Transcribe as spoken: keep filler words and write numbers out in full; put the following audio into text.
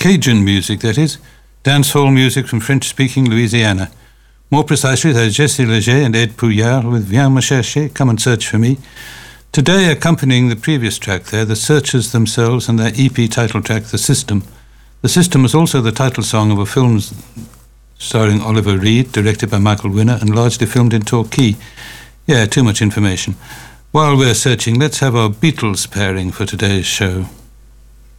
Cajun music, that is. Dancehall music from French-speaking Louisiana. More precisely, there's Jesse Leger and Ed Pouillard with Viens me chercher, Come and Search for Me. Today, accompanying the previous track there, the Searchers themselves and their E P title track, The System. The System was also the title song of a film starring Oliver Reed, directed by Michael Winner, and largely filmed in Torquay. Yeah, too much information. While we're searching, let's have our Beatles pairing for today's show.